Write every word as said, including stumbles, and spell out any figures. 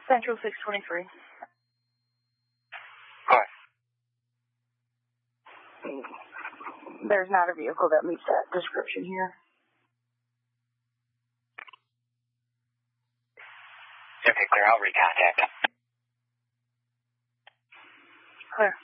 Central six twenty-three. What? There's not a vehicle that meets that description here. Okay, clear. I'll recontact. Clear.